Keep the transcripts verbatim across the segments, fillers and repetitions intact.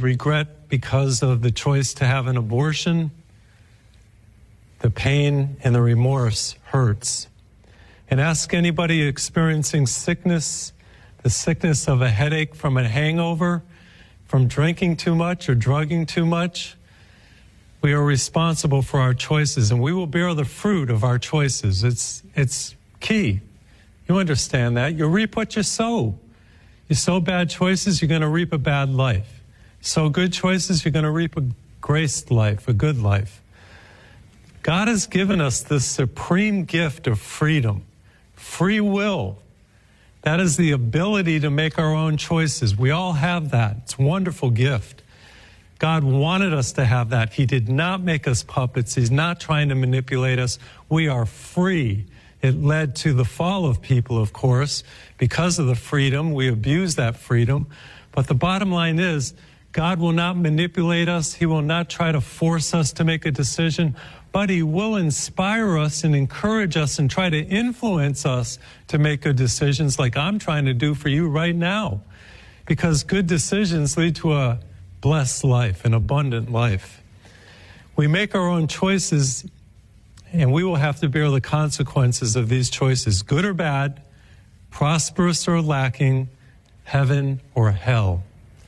regret because of the choice to have an abortion. The pain and the remorse hurts. And ask anybody experiencing sickness, the sickness of a headache from a hangover, from drinking too much or drugging too much. We are responsible for our choices, and we will bear the fruit of our choices. It's, it's key. You understand that. You reap what you sow. You sow bad choices, you're going to reap a bad life. Sow good choices, you're going to reap a graced life, a good life. God has given us this supreme gift of freedom, free will. That is the ability to make our own choices. We all have that. It's a wonderful gift. God wanted us to have that. He did not make us puppets. He's not trying to manipulate us. We are free. It led to the fall of people, of course. Because of the freedom, we abuse that freedom. But the bottom line is, God will not manipulate us. He will not try to force us to make a decision, but He will inspire us and encourage us and try to influence us to make good decisions like I'm trying to do for you right now. Because good decisions lead to a blessed life, an abundant life. We make our own choices, and we will have to bear the consequences of these choices, good or bad, prosperous or lacking, heaven or hell.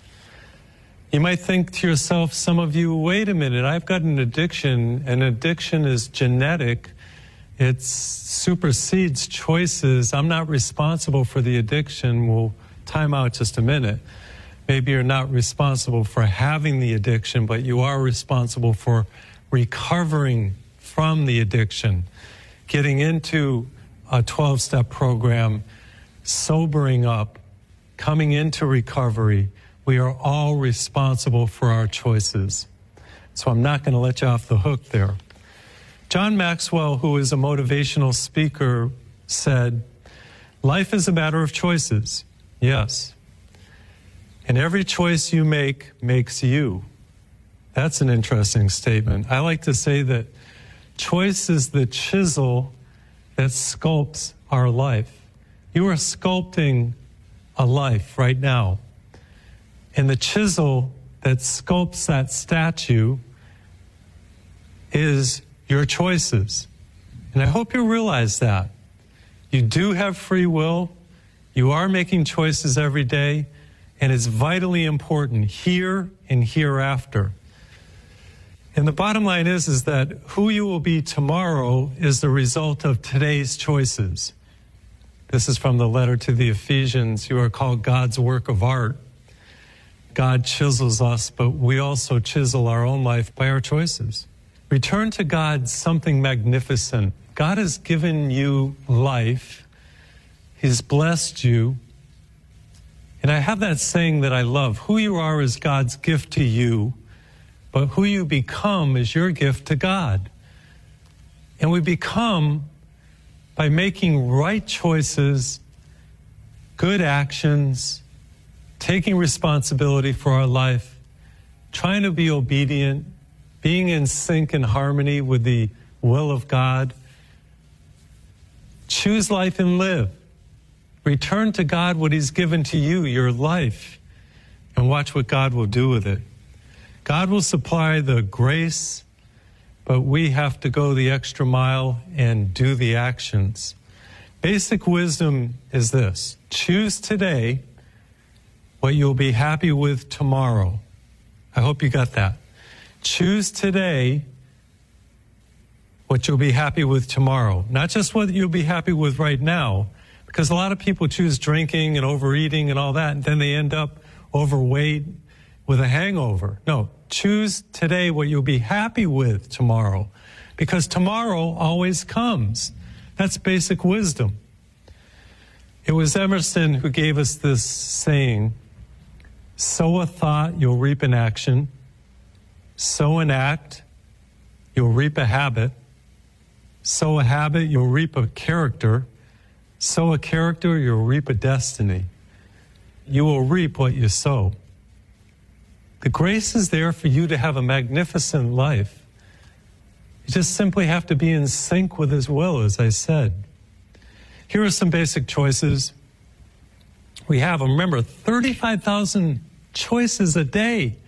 You might think to yourself, some of you, wait a minute, I've got an addiction. An addiction is genetic. It supersedes choices. I'm not responsible for the addiction. We'll time out just a minute. Maybe you're not responsible for having the addiction, but you are responsible for recovering from the addiction, getting into a twelve-step program, sobering up, coming into recovery. We are all responsible for our choices. So I'm not going to let you off the hook there. John Maxwell, who is a motivational speaker, said, life is a matter of choices. Yes. And every choice you make makes you. That's an interesting statement. I like to say that choice is the chisel that sculpts our life. You are sculpting a life right now. And the chisel that sculpts that statue is your choices. And I hope you realize that. You do have free will. You are making choices every day. And it's vitally important here and hereafter. And the bottom line is, is that who you will be tomorrow is the result of today's choices. This is from the letter to the Ephesians. You are called God's work of art. God chisels us, but we also chisel our own life by our choices. Return to God something magnificent. God has given you life. He's blessed you. And I have that saying that I love. Who you are is God's gift to you, but who you become is your gift to God. And we become by making right choices, good actions, taking responsibility for our life, trying to be obedient, being in sync and harmony with the will of God. Choose life and live. Return to God what He's given to you, your life, and watch what God will do with it. God will supply the grace, but we have to go the extra mile and do the actions. Basic wisdom is this: choose today what you'll be happy with tomorrow. I hope you got that. Choose today what you'll be happy with tomorrow. Not just what you'll be happy with right now, because a lot of people choose drinking and overeating and all that, and then they end up overweight with a hangover. No, choose today what you'll be happy with tomorrow, because tomorrow always comes. That's basic wisdom. It was Emerson who gave us this saying: sow a thought, you'll reap an action. Sow an act, you'll reap a habit. Sow a habit, you'll reap a character. Sow a character, you'll reap a destiny. You will reap what you sow. The grace is there for you to have a magnificent life. You just simply have to be in sync with His will, as I said. Here are some basic choices. We have, remember, thirty-five thousand choices a day.